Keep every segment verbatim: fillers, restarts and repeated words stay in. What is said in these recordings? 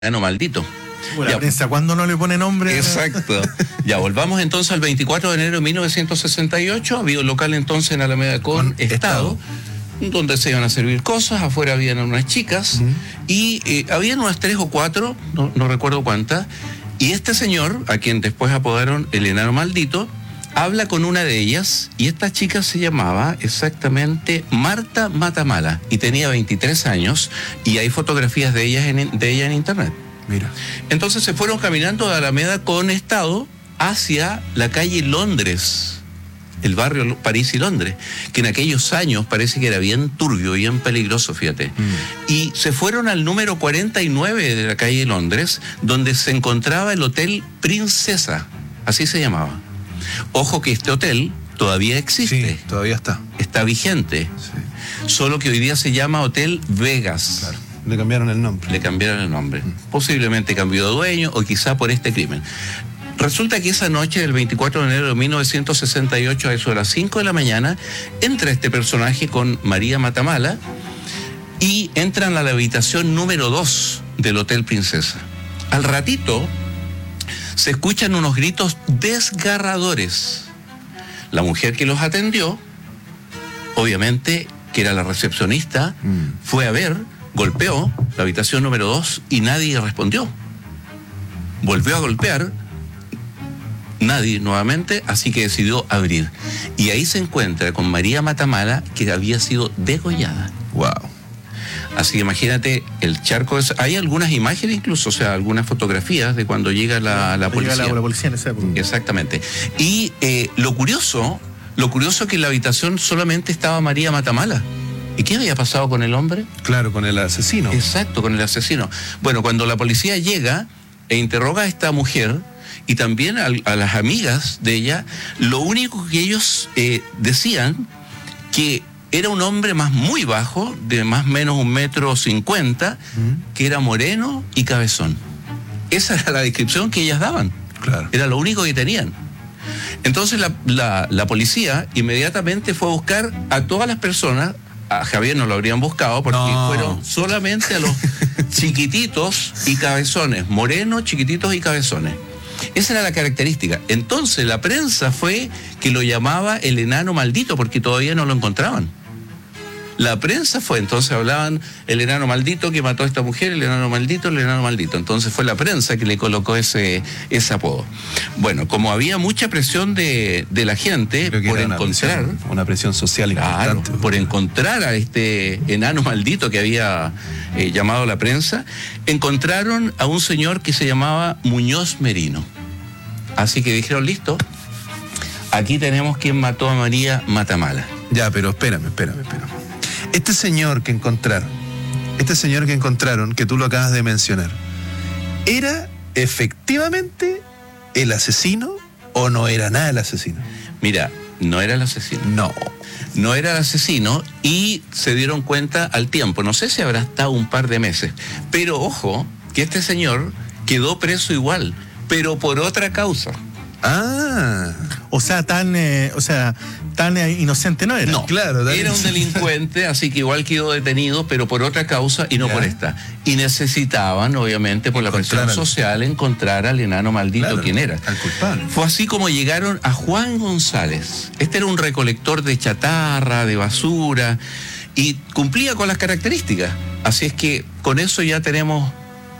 enano maldito. Bueno, la prensa, ¿cuándo no le pone nombre? Exacto. Ya, volvamos entonces al veinticuatro de enero de mil novecientos sesenta y ocho. Había un local entonces en Alameda con, con Estado, Estado, donde se iban a servir cosas. Afuera habían unas chicas uh-huh. y eh, habían unas tres o cuatro, no, no recuerdo cuántas. Y este señor, a quien después apodaron el enano maldito, habla con una de ellas y esta chica se llamaba exactamente Marta Matamala y tenía veintitrés años y hay fotografías de, ellas en, de ella en internet. Mira. Entonces se fueron caminando de Alameda con Estado hacia la calle Londres, el barrio París y Londres, que en aquellos años parece que era bien turbio, bien peligroso, fíjate. Mm. Y se fueron al número cuarenta y nueve de la calle Londres, donde se encontraba el Hotel Princesa, así se llamaba. Ojo que este hotel todavía existe. Sí, todavía está. Está vigente. Sí. Solo que hoy día se llama Hotel Vegas. Claro. Le cambiaron el nombre. Le cambiaron el nombre. Mm. Posiblemente cambió de dueño o quizá por este crimen. Resulta que esa noche del veinticuatro de enero de mil novecientos sesenta y ocho, a eso de las cinco de la mañana, entra este personaje con María Matamala y entran a la habitación número dos del Hotel Princesa. Al ratito se escuchan unos gritos desgarradores. La mujer que los atendió, obviamente que era la recepcionista, mm. fue a ver, golpeó la habitación número dos y nadie respondió. Volvió a golpear, nadie nuevamente, así que decidió abrir. Y ahí se encuentra con María Matamala, que había sido degollada. Wow. Así que imagínate el charco. Es, hay algunas imágenes incluso, o sea, algunas fotografías de cuando llega la, la policía. Llega la, la policía en esa época. Exactamente. Y eh, lo curioso, lo curioso es que en la habitación solamente estaba María Matamala. ¿Y qué había pasado con el hombre? Claro, con el asesino. Exacto, con el asesino. Bueno, cuando la policía llega e interroga a esta mujer y también a, a las amigas de ella, lo único que ellos eh, decían que era un hombre más muy bajo, de más o menos un metro cincuenta, ¿Mm? que era moreno y cabezón. Esa era la descripción que ellas daban. Claro. Era lo único que tenían. Entonces la, la, la policía inmediatamente fue a buscar a todas las personas. A Javier no lo habrían buscado porque no. fueron solamente a los chiquititos y cabezones, morenos, chiquititos y cabezones. Esa era la característica. Entonces la prensa fue que lo llamaba el enano maldito porque todavía no lo encontraban. La prensa fue, entonces hablaban el enano maldito que mató a esta mujer, el enano maldito, el enano maldito. Entonces fue la prensa que le colocó ese, ese apodo. Bueno, como había mucha presión de, de la gente por encontrar... Una presión, una presión social claro, importante. Por encontrar a este enano maldito que había eh, llamado la prensa, encontraron a un señor que se llamaba Muñoz Merino. Así que dijeron, listo, aquí tenemos quien mató a María Matamala. Ya, pero espérame, espérame, espérame. Este señor que encontraron, este señor que encontraron, que tú lo acabas de mencionar, ¿era efectivamente el asesino o no era nada el asesino? Mira, no era el asesino. No. No era el asesino y se dieron cuenta al tiempo. No sé si habrá estado un par de meses, pero ojo, que este señor quedó preso igual, pero por otra causa. Ah, o sea, tan, eh, o sea, tan eh, inocente no era. No, claro, era un delincuente, así que igual quedó detenido, pero por otra causa y no ya. por esta. Y necesitaban, obviamente, por la presión social, encontrar al enano maldito, claro, quién era. Al culpable. Fue así como llegaron a Juan González. Este era un recolector de chatarra, de basura, y cumplía con las características. Así es que con eso ya tenemos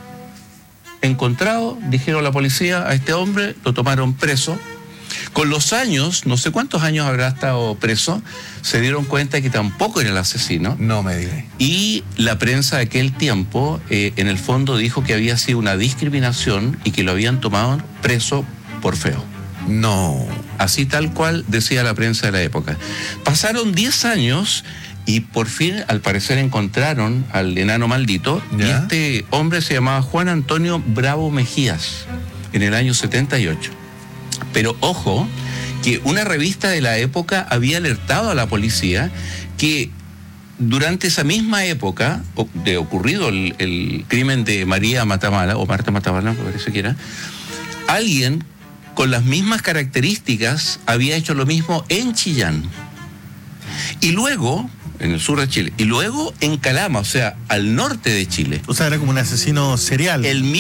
encontrado, dijeron la policía, a este hombre, lo tomaron preso. Con los años, no sé cuántos años habrá estado preso, se dieron cuenta que tampoco era el asesino. No me digas. Y la prensa de aquel tiempo, eh, en el fondo, dijo que había sido una discriminación y que lo habían tomado preso por feo. No. Así tal cual decía la prensa de la época. Pasaron diez años y por fin, al parecer, encontraron al enano maldito. ¿Ya? Y este hombre se llamaba Juan Antonio Bravo Mejías, en el año setenta y ocho. Pero ojo, que una revista de la época había alertado a la policía que durante esa misma época de ocurrido el, el crimen de María Matamala, o Marta Matamala, me parece que era, alguien con las mismas características había hecho lo mismo en Chillán. Y luego... en el sur de Chile, y luego en Calama, o sea, al norte de Chile. O sea, era como un asesino serial. El